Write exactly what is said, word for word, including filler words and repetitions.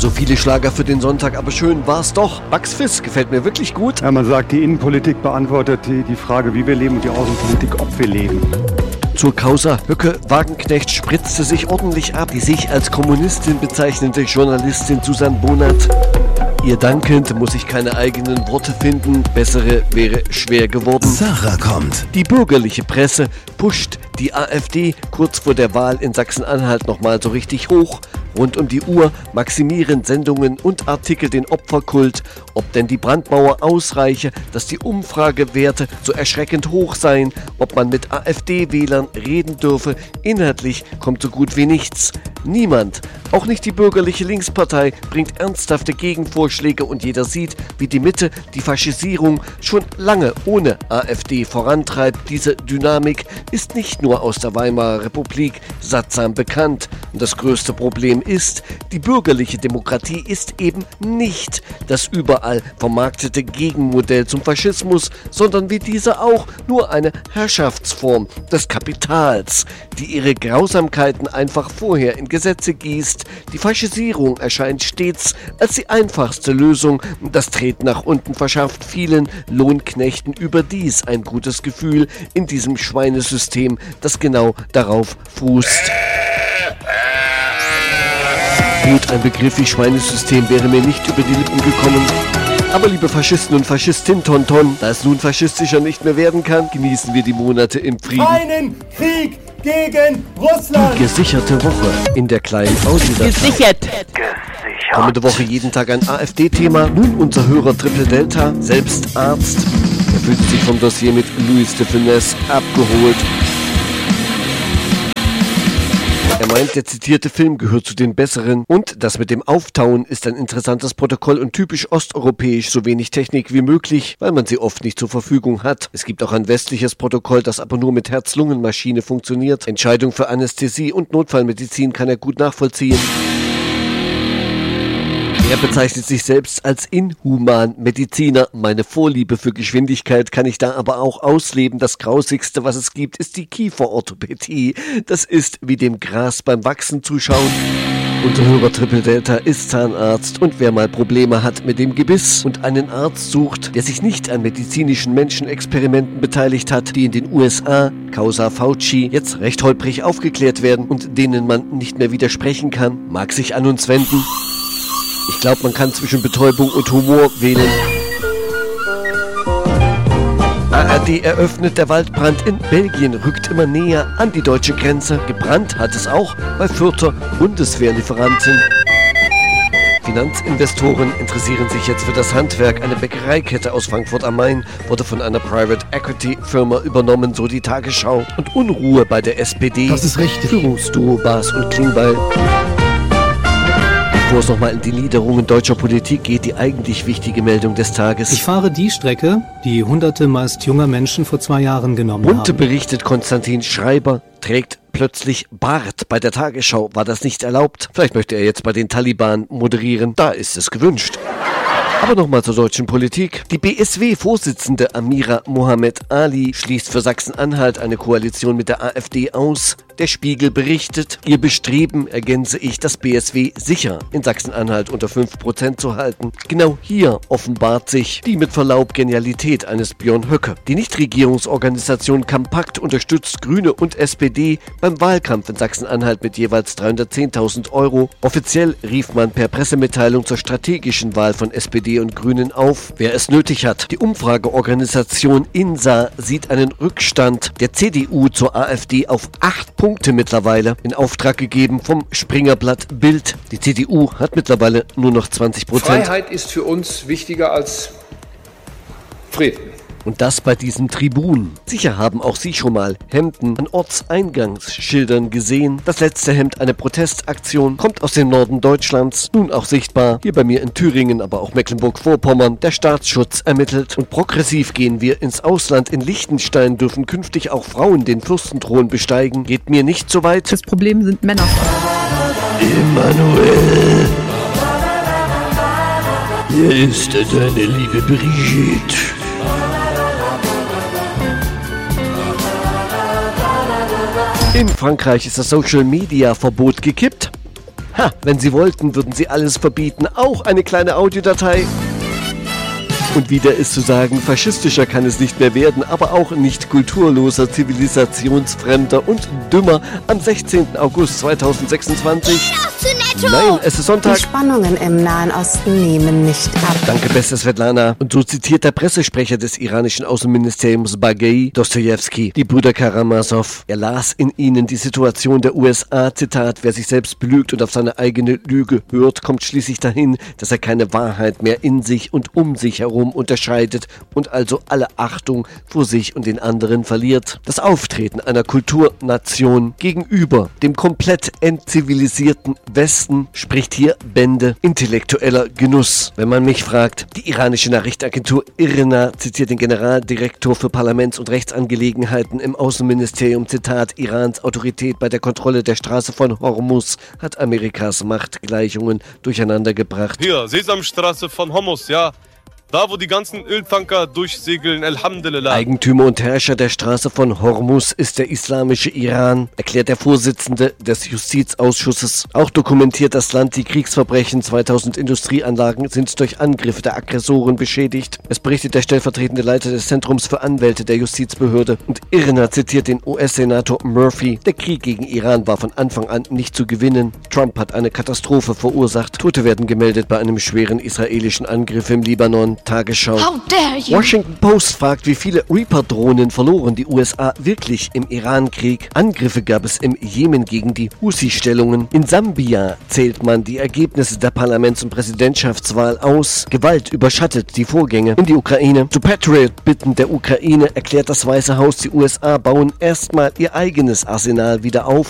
So viele Schlager für den Sonntag, aber schön war's doch. Bugs Fizz gefällt mir wirklich gut. Ja, man sagt, die Innenpolitik beantwortet die, die Frage, wie wir leben, und die Außenpolitik, ob wir leben. Zur Causa Höcke Wagenknecht spritzte sich ordentlich ab. Die sich als Kommunistin bezeichnende Journalistin Susanne Bonat. Ihr dankend muss ich keine eigenen Worte finden. Bessere wäre schwer geworden. Sarah kommt. Die bürgerliche Presse pusht die AfD kurz vor der Wahl in Sachsen-Anhalt nochmal so richtig hoch. Rund um die Uhr maximieren Sendungen und Artikel den Opferkult. Ob denn die Brandmauer ausreiche, dass die Umfragewerte so erschreckend hoch seien, ob man mit AfD-Wählern reden dürfe. Inhaltlich kommt so gut wie nichts. Niemand, auch nicht die bürgerliche Linkspartei, bringt ernsthafte Gegenvorschläge und jeder sieht, wie die Mitte die Faschisierung schon lange ohne AfD vorantreibt. Diese Dynamik ist nicht nur aus der Weimarer Republik sattsam bekannt. Und das größte Problem ist, die bürgerliche Demokratie ist eben nicht das überall vermarktete Gegenmodell zum Faschismus, sondern wie diese auch nur eine Herrschaftsform des Kapitals, die ihre Grausamkeiten einfach vorher in Gesetze gießt. Die Faschisierung erscheint stets als die einfachste Lösung. Das Treten nach unten verschafft vielen Lohnknechten überdies ein gutes Gefühl in diesem Schweinesystem, das genau darauf fußt. Gut, ein Begriff wie Schweinesystem wäre mir nicht über die Lippen gekommen. Aber liebe Faschisten und Faschistin Tonton, da es nun faschistischer nicht mehr werden kann, genießen wir die Monate im Frieden. Keinen Krieg gegen Russland! Die gesicherte Woche in der kleinen Audiodatei. Gesichert! Gesichert! Kommende Woche jeden Tag ein AfD-Thema. Nun unser Hörer Triple Delta, selbst Arzt. Er fühlt sich vom Dossier mit Louis de Funès abgeholt. Er meint, der zitierte Film gehört zu den besseren und das mit dem Auftauen ist ein interessantes Protokoll und typisch osteuropäisch, so wenig Technik wie möglich, weil man sie oft nicht zur Verfügung hat. Es gibt auch ein westliches Protokoll, das aber nur mit Herz-Lungen-Maschine funktioniert. Entscheidung für Anästhesie und Notfallmedizin kann er gut nachvollziehen. Er bezeichnet sich selbst als Inhumanmediziner. Meine Vorliebe für Geschwindigkeit kann ich da aber auch ausleben. Das Grausigste, was es gibt, ist die Kieferorthopädie. Das ist wie dem Gras beim Wachsen zuschauen. Unser Hörer Triple Delta ist Zahnarzt und wer mal Probleme hat mit dem Gebiss und einen Arzt sucht, der sich nicht an medizinischen Menschenexperimenten beteiligt hat, die in den U S A, Causa Fauci, jetzt recht holprig aufgeklärt werden und denen man nicht mehr widersprechen kann, mag sich an uns wenden. Ich glaube, man kann zwischen Betäubung und Humor wählen. A R D eröffnet, der Waldbrand in Belgien rückt immer näher an die deutsche Grenze. Gebrannt hat es auch bei Fürther Bundeswehrlieferanten. Finanzinvestoren interessieren sich jetzt für das Handwerk. Eine Bäckereikette aus Frankfurt am Main wurde von einer Private Equity Firma übernommen, so die Tagesschau. Und Unruhe bei der S P D. Das ist richtig. Führungsduo Baas und Klingbeil. Bevor es nochmal in die Niederungen deutscher Politik geht, die eigentlich wichtige Meldung des Tages. Ich fahre die Strecke, die hunderte meist junger Menschen vor zwei Jahren genommen Bunte haben. berichtet, Konstantin Schreiber trägt plötzlich Bart. Bei der Tagesschau war das nicht erlaubt. Vielleicht möchte er jetzt bei den Taliban moderieren. Da ist es gewünscht. Aber nochmal zur deutschen Politik. Die B S W-Vorsitzende Amira Mohamed Ali schließt für Sachsen-Anhalt eine Koalition mit der AfD aus. Der Spiegel berichtet, ihr Bestreben, ergänze ich, das B S W sicher in Sachsen-Anhalt unter fünf Prozent zu halten. Genau hier offenbart sich die mit Verlaub Genialität eines Björn Höcke. Die Nichtregierungsorganisation Kompakt unterstützt Grüne und S P D beim Wahlkampf in Sachsen-Anhalt mit jeweils dreihundertzehntausend Euro. Offiziell rief man per Pressemitteilung zur strategischen Wahl von S P D und Grünen auf, wer es nötig hat. Die Umfrageorganisation INSA sieht einen Rückstand der C D U zur AfD auf acht Punkte mittlerweile in Auftrag gegeben vom Springerblatt Bild. Die C D U hat mittlerweile nur noch zwanzig Prozent. Freiheit ist für uns wichtiger als Frieden. Und das bei diesen Tribunen. Sicher haben auch Sie schon mal Hemden an Ortseingangsschildern gesehen. Das letzte Hemd, eine Protestaktion, kommt aus dem Norden Deutschlands. Nun auch sichtbar hier bei mir in Thüringen, aber auch Mecklenburg-Vorpommern. Der Staatsschutz ermittelt. Und progressiv gehen wir ins Ausland. In Liechtenstein dürfen künftig auch Frauen den Fürstenthron besteigen. Geht mir nicht so weit. Das Problem sind Männer. Emanuel. Hier ist deine liebe Brigitte. In Frankreich ist das Social-Media-Verbot gekippt. Ha, wenn sie wollten, würden sie alles verbieten, auch eine kleine Audiodatei. Und wieder ist zu sagen, faschistischer kann es nicht mehr werden, aber auch nicht kulturloser, zivilisationsfremder und dümmer am sechzehnten August zweitausendsechsundzwanzig. Nein, es ist Sonntag. Die Spannungen im Nahen Osten nehmen nicht ab. Danke, beste Svetlana. Und so zitiert der Pressesprecher des iranischen Außenministeriums Baghei Dostojewski, die Brüder Karamasow. Er las in ihnen die Situation der U S A, Zitat, wer sich selbst belügt und auf seine eigene Lüge hört, kommt schließlich dahin, dass er keine Wahrheit mehr in sich und um sich herum unterscheidet und also alle Achtung vor sich und den anderen verliert. Das Auftreten einer Kulturnation gegenüber dem komplett entzivilisierten Westen spricht hier Bände intellektueller Genuss. Wenn man mich fragt, die iranische Nachrichtenagentur IRNA zitiert den Generaldirektor für Parlaments- und Rechtsangelegenheiten im Außenministerium, Zitat, Irans Autorität bei der Kontrolle der Straße von Hormuz hat Amerikas Machtgleichungen durcheinander gebracht. Hier, Sesamstraße von Hormuz, ja. Da, wo die ganzen Öltanker durchsegeln, Alhamdulillah. Eigentümer und Herrscher der Straße von Hormuz ist der islamische Iran, erklärt der Vorsitzende des Justizausschusses. Auch dokumentiert das Land die Kriegsverbrechen. zweitausend Industrieanlagen sind durch Angriffe der Aggressoren beschädigt. Es berichtet der stellvertretende Leiter des Zentrums für Anwälte der Justizbehörde. Und IRNA zitiert den U S-Senator Murphy. Der Krieg gegen Iran war von Anfang an nicht zu gewinnen. Trump hat eine Katastrophe verursacht. Tote werden gemeldet bei einem schweren israelischen Angriff im Libanon. Tagesschau. How dare you? Washington Post fragt, wie viele Reaper-Drohnen verloren die U S A wirklich im Iran-Krieg. Angriffe gab es im Jemen gegen die Houthi-Stellungen. In Sambia zählt man die Ergebnisse der Parlaments- und Präsidentschaftswahl aus. Gewalt überschattet die Vorgänge in die Ukraine. Zu Patriot-Bitten der Ukraine erklärt das Weiße Haus, die U S A bauen erstmal ihr eigenes Arsenal wieder auf.